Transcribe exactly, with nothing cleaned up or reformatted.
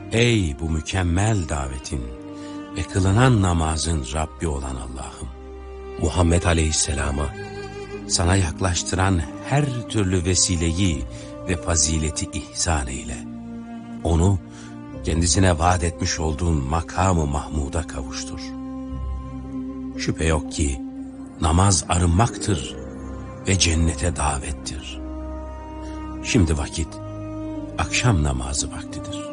Ey bu mükemmel davetin ve kılınan namazın Rabbi olan Allah'ım, Muhammed Aleyhisselam'a sana yaklaştıran her türlü vesileyi ve fazileti ihsan eyle. Onu kendisine vaat etmiş olduğun makamı Mahmud'a kavuştur. Şüphe yok ki namaz arınmaktır ve cennete davettir. Şimdi vakit akşam namazı vaktidir.